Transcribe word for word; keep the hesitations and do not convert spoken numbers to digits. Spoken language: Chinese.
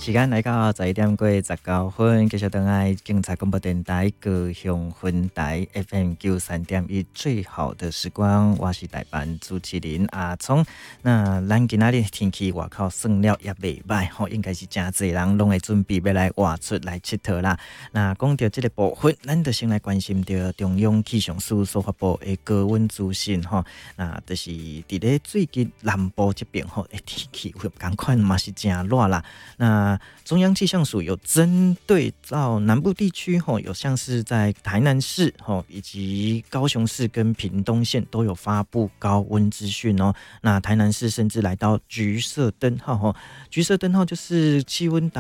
时间来到十一点过十九分，继续等爱警察广播电台高雄分台 F M 九三点一最好的时光，我是代班主持人阿聪。那咱今仔日天气外口算了也袂歹吼，应该是真侪人拢会准备要来外出来佚佗啦。那讲到这个部分，咱就先来关心到中央气象署所发布的高温资讯吼。那就是伫咧最近南部这边吼，天气会赶快嘛是真热啦。那中央气象署有针对到南部地区吼，有像是在台南市吼，以及高雄市跟屏东县都有发布高温资讯哦。那台南市甚至来到橘色灯号吼，橘色灯号就是气温达